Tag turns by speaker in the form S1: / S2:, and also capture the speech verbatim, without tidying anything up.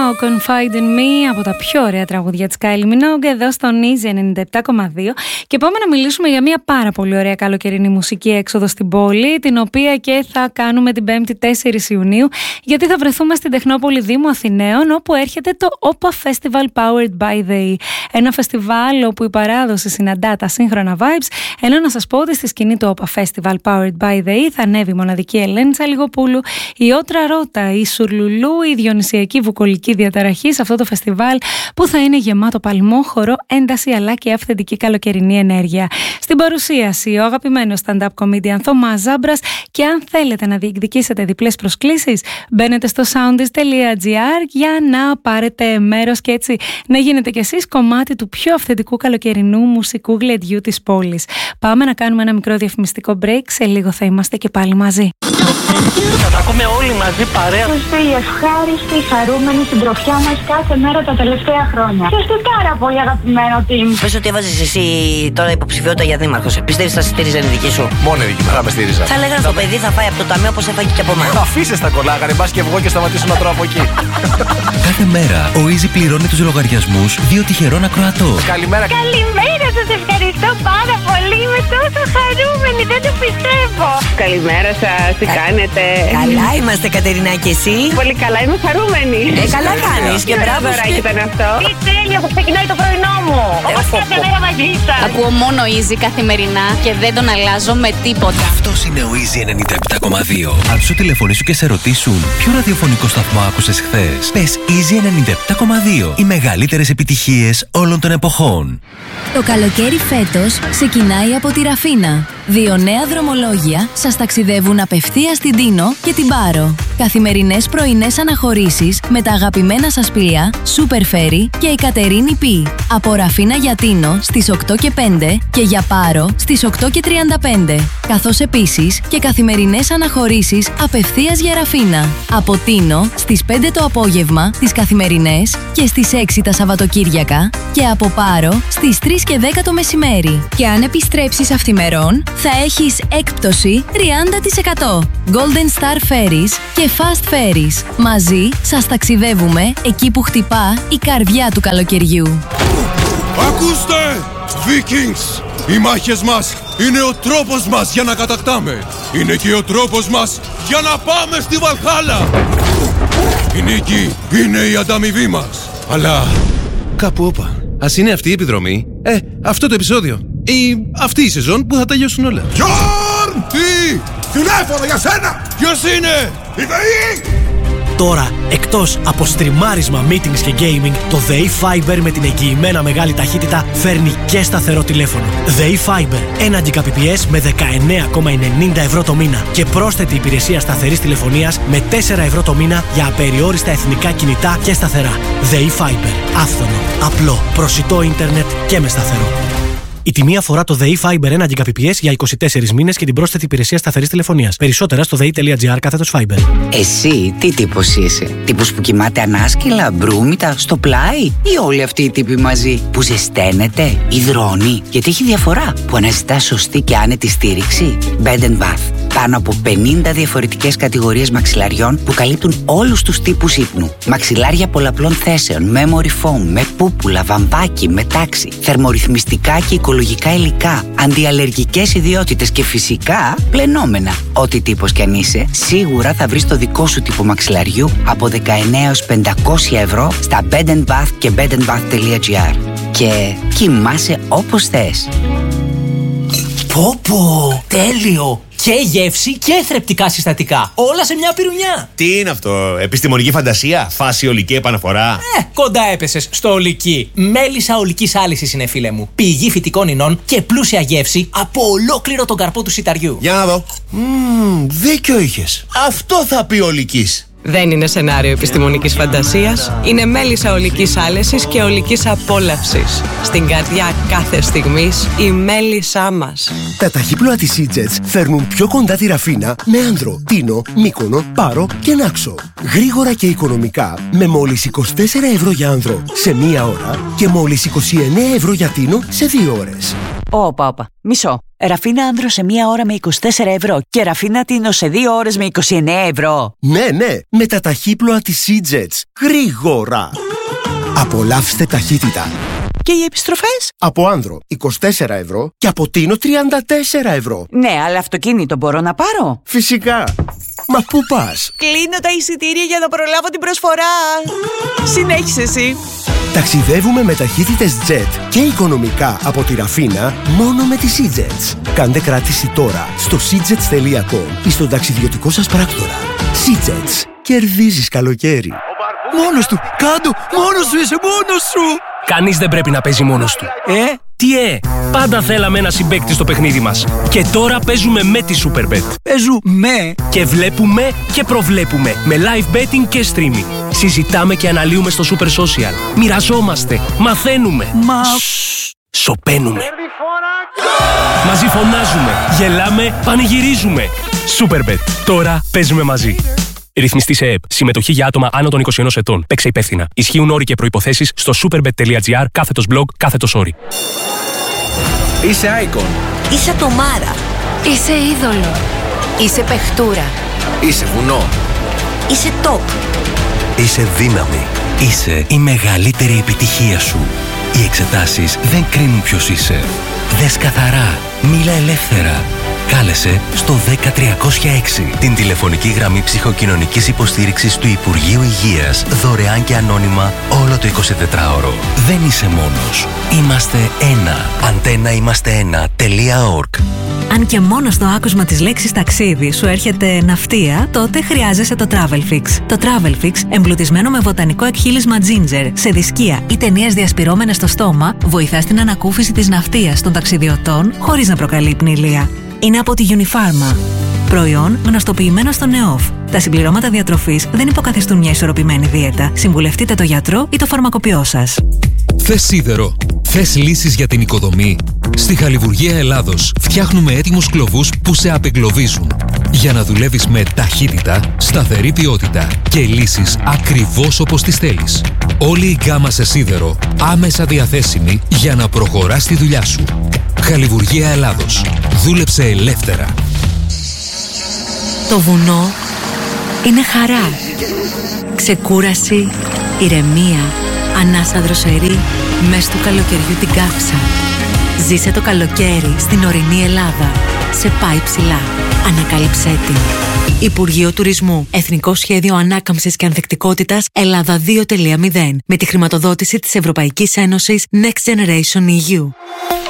S1: Confide in Me, από τα πιο ωραία τραγούδια της Kylie Minogue εδώ στον Easy ενενήντα επτά κόμμα δύο. Και πάμε να μιλήσουμε για μια πάρα πολύ ωραία καλοκαιρινή μουσική έξοδο στην πόλη, την οποία και θα κάνουμε την πέμπτη τέσσερις Ιουνίου, γιατί θα βρεθούμε στην Τεχνόπολη Δήμου Αθηναίων, όπου έρχεται το Opa Festival Powered by the E. Ένα φεστιβάλ όπου η παράδοση συναντά τα σύγχρονα vibes, ενώ να σας πω ότι στη σκηνή του Opa Festival Powered by the E θα ανέβει η μοναδική Ελένη Τσαλιγοπούλου, η Ότρα Ρότα, η Σουρλουλού, η Διονυσιακή Βουκολική Διαταραχή σε αυτό το φεστιβάλ που θα είναι γεμάτο παλμό, χορό, ένταση αλλά και αυθεντική καλοκαιρινή ενέργεια. Στην παρουσίαση ο αγαπημένος stand-up comedian Θωμάς Ζάμπρας, και αν θέλετε να διεκδικήσετε διπλές προσκλήσεις, μπαίνετε στο soundis τελεία gr για να πάρετε μέρος και έτσι να γίνετε κι εσείς κομμάτι του πιο αυθεντικού καλοκαιρινού μουσικού γλεντιού της πόλης. Πάμε να κάνουμε ένα μικρό διαφημιστικό break, σε λίγο θα είμαστε και πάλι μαζί.
S2: Θα τα ακούμε όλοι μαζί παρέα.
S3: Είστε η ευχάριστη, χαρούμενη συντροφιά μας κάθε μέρα τα τελευταία χρόνια. Και είστε πάρα πολύ αγαπημένο team.
S4: Πες ότι έβαζες εσύ τώρα υποψηφιότητα για δήμαρχος. Πιστεύεις θα στήριζαν η δική σου?
S5: Μόνο η δική μου θα με στήριζα.
S4: Θα λέγανε στο παιδί θα φάει από το ταμείο όπως έφαγε και από εμάς.
S5: Αφήστε τα κολλάγανε, μπας και βγω και σταματήσω να τρώω από εκεί.
S6: Κάθε μέρα ο Easy πληρώνει τους λογαριασμούς δύο τυχερών ακροατών.
S5: Καλημέρα.
S3: Καλημέρα, σας ευχαριστώ πάρα πολύ. Είμαι τόσο χαρούμενη, δεν το πιστεύω.
S7: Καλημέρα σας, τι κάνετε?
S4: Καλά είμαστε, Κατερίνα, και εσύ?
S7: Πολύ καλά, είμαι χαρούμενη.
S4: Ε, καλά κάνεις και μπράβο σου.
S7: Τι ήταν αυτό?
S3: Τι τέλειο που ξεκινάει το πρωινό μου. Όπως κάθε μέρα μαζί σας.
S8: Ακούω μόνο Easy καθημερινά και δεν τον αλλάζω με τίποτα.
S6: Αυτός είναι ο Easy ενενήντα επτά κόμμα δύο. Αν σου τηλεφωνήσουν και σε ρωτήσουν ποιο ραδιοφωνικό σταθμό άκουσες χθες, πες Easy ενενήντα επτά κόμμα δύο. Οι μεγαλύτερες επιτυχίες όλων των εποχών.
S9: Το καλοκαίρι φέτος ξεκινάει από τη Ραφίνα. Δύο νέα δρομολόγια σας ταξιδεύουν απευθείας στην Τίνο και την Πάρο. Καθημερινές πρωινές αναχωρήσεις με τα αγαπημένα σας πλοία Super Ferry και η Κατερίνη Πι. Από Ραφίνα για Τίνο στις οκτώ και πέντε και για Πάρο στις οκτώ και τριάντα πέντε. Καθώς επίσης και καθημερινές αναχωρήσεις απευθείας για Ραφίνα. Από Τίνο στις πέντε το απόγευμα τις καθημερινές και στις έξι τα Σαββατοκύριακα, και από Πάρο στις τρεις και δέκα το μεσημέρι. Και αν επιστρέψεις αυθημερών θα έχεις έκπτωση τριάντα τοις εκατό. Golden Star Ferries και Fast Ferries. Μαζί σας ταξιδεύουμε εκεί που χτυπά η καρδιά του καλοκαιριού.
S10: Ακούστε! Vikings! Οι μάχες μας είναι ο τρόπος μας για να κατακτάμε. Είναι και ο τρόπος μας για να πάμε στη Βαλχάλα. Η νίκη είναι η ανταμοιβή μας. Αλλά κάπου όπα. Ας είναι αυτή η επιδρομή, ε, αυτό το επεισόδιο ή αυτή η σεζόν που θα τελειώσουν όλα. Γιόρν! Τι! Τηλέφωνο για σένα! Ποιος είναι? Η ΔΕΗ!
S11: Τώρα, εκτός από στριμάρισμα, meetings και gaming, το ΔΕΗ Fiber με την εγγυημένα μεγάλη ταχύτητα φέρνει και σταθερό τηλέφωνο. ΔΕΗ Fiber, ένα Gbps με δεκαεννέα κόμμα ενενήντα ευρώ το μήνα και πρόσθετη υπηρεσία σταθερής τηλεφωνίας με τέσσερα ευρώ το μήνα για απεριόριστα εθνικά κινητά και σταθερά. ΔΕΗ Fiber. Άφθονο, απλό, προσιτό ίντερνετ και με σταθερό. Η τιμή αφορά το ΔΕΗ Fiber ένα Gbps για είκοσι τέσσερις μήνες και την πρόσθετη υπηρεσία σταθερής τηλεφωνίας. Περισσότερα στο δei.gr κάθετος Fiber.
S4: Εσύ τι τύπος είσαι? Τύπος που κοιμάται ανάσκελα, μπρούμητα, στο πλάι, ή όλοι αυτοί οι τύποι μαζί που ζεσταίνεται, υδρώνει? Γιατί έχει διαφορά που αναζητά σωστή και άνετη στήριξη. Bed and Bath. Πάνω από πενήντα διαφορετικές κατηγορίες μαξιλαριών που καλύπτουν όλους τους τύπους ύπνου. Μαξιλάρια πολλαπλών θέσεων, memory foam, με πούπουλα, βαμβάκι, με τάξη, θερμορυθμιστικά και οικολογικά υλικά, αντιαλλεργικές ιδιότητες και φυσικά πλενόμενα. Ό,τι τύπος κι αν είσαι, σίγουρα θα βρεις το δικό σου τύπο μαξιλαριού από δεκαεννέα έως πεντακόσια ευρώ στα Bed and Bath και bedandbath.gr. Και κοιμάσαι όπως θες.
S11: Πω πω, τέλειο! Και γεύση και θρεπτικά συστατικά. Όλα σε μια πυρουνιά.
S5: Τι είναι αυτό, επιστημονική φαντασία, φάση ολική επαναφορά?
S11: Ε, κοντά έπεσες στο ολική. Μέλισσα ολικής άλυσης είναι, φίλε μου. Πηγή φυτικών ινών και πλούσια γεύση από ολόκληρο τον καρπό του σιταριού.
S5: Για να δω. Μμμ, δίκιο είχες. Αυτό θα πει ολικής.
S7: Δεν είναι σενάριο επιστημονικής φαντασίας. Είναι μέλισσα ολικής άλεσης και ολικής απόλαυσης. Στην καρδιά κάθε στιγμής η μέλισσά μας.
S12: Τα ταχύπλοα της E-Jets φέρνουν πιο κοντά τη Ραφίνα με Άνδρο, Τίνο, Μύκονο, Πάρο και Νάξο. Γρήγορα και οικονομικά με μόλις είκοσι τέσσερα ευρώ για Άνδρο σε μία ώρα και μόλις είκοσι εννέα ευρώ για Τίνο σε δύο ώρες.
S13: Όπα, όπα. Μισό. Ραφίνα άνδρο σε μία ώρα με είκοσι τέσσερα ευρώ και ραφίνα τίνο σε δύο ώρες με είκοσι εννέα ευρώ.
S12: Ναι, ναι, με τα ταχύπλοα της Seajets. Γρήγορα. Απολαύστε ταχύτητα.
S13: Και οι επιστροφές?
S12: Από άνδρο είκοσι τέσσερα ευρώ και από τίνο τριάντα τέσσερα ευρώ.
S13: Ναι, αλλά αυτοκίνητο μπορώ να πάρω?
S12: Φυσικά. Μα πού πας?
S13: Κλείνω τα εισιτήρια για να προλάβω την προσφορά. Συνέχισε εσύ.
S12: Ταξιδεύουμε με ταχύτητες jet και οικονομικά από τη Ραφίνα μόνο με τη Seajets. Κάντε κράτηση τώρα στο seajets τελεία com ή στον ταξιδιωτικό σας πράκτορα. Seajets. Κερδίζεις καλοκαίρι.
S11: Μόνος του! Κάντο! Μόνος σου είσαι! Μόνος σου! Κανείς δεν πρέπει να παίζει μόνος του. Ε? Τι ε? Πάντα θέλαμε ένα συμπαίκτη στο παιχνίδι μας. Και τώρα παίζουμε με τη Superbet. Παίζουμε και βλέπουμε και προβλέπουμε με live betting και streaming. Συζητάμε και αναλύουμε στο Super Social. Μοιραζόμαστε, μαθαίνουμε. Μα... σωπαίνουμε. Μαζί φωνάζουμε, γελάμε, πανηγυρίζουμε. Superbet. Τώρα παίζουμε μαζί. Ρυθμιστή σε ΕΕΠ. Συμμετοχή για άτομα άνω των είκοσι ενός ετών. Παίξε υπεύθυνα. Ισχύουν όροι και προϋποθέσεις στο superbet.gr κάθετος blog κάθετος όροι.
S14: Είσαι icon.
S15: Είσαι τομάρα.
S16: Είσαι είδωλο. Είσαι παιχτούρα.
S14: Είσαι βουνό.
S15: Είσαι top.
S6: Είσαι δύναμη. Είσαι η μεγαλύτερη επιτυχία σου. Οι εξετάσεις δεν κρίνουν ποιος είσαι. Δες καθαρά. Μίλα ελεύθερα. Κάλεσε στο δέκα τριακόσια έξι την τηλεφωνική γραμμή ψυχοκοινωνικής υποστήριξης του Υπουργείου Υγείας, δωρεάν και ανώνυμα όλο το εικοσιτετράωρο. Δεν είσαι μόνος. Είμαστε ένα. αντένα είμαστε ένα τελεία org.
S17: Αν και μόνο στο άκουσμα της λέξης ταξίδι σου έρχεται ναυτία, τότε χρειάζεσαι το Travelfix. Το Travelfix, εμπλουτισμένο με βοτανικό εκχύλισμα ginger, σε δισκία ή ταινίες διασπυρώμενες στο στόμα, βοηθά στην ανακούφιση της ναυτίας των ταξιδιωτών χωρίς να προκαλεί πνηλία. Είναι από τη Unifarma. Προϊόν γνωστοποιημένο στο ΝΕΟΦ. Τα συμπληρώματα διατροφής δεν υποκαθιστούν μια ισορροπημένη δίαιτα. Συμβουλευτείτε το γιατρό ή το φαρμακοποιό σας.
S18: Θες σίδερο? Θες λύσεις για την οικοδομή? Στη Χαλιβουργία Ελλάδος φτιάχνουμε έτοιμους κλωβούς που σε απεγκλωβίζουν. Για να δουλεύεις με ταχύτητα, σταθερή ποιότητα και λύσεις ακριβώς όπως τις θέλεις. Όλη η γκάμα σε σίδερο άμεσα διαθέσιμη για να προχωράς τη δουλειά σου. Χαλιβουργία Ελλάδος. Δούλεψε ελεύθερα.
S17: Το βουνό είναι χαρά. Ξεκούραση, ηρεμία, ανάσα δροσερή, μες του καλοκαιριού την κάψα. Ζήσε το καλοκαίρι στην ορεινή Ελλάδα. Σε πάει ψηλά. Ανακάλυψέ την. Υπουργείο Τουρισμού. Εθνικό Σχέδιο Ανάκαμψης και Ανθεκτικότητας Ελλάδα δύο τελεία μηδέν. Με τη χρηματοδότηση της Ευρωπαϊκής Ένωσης Next Generation ι γιου.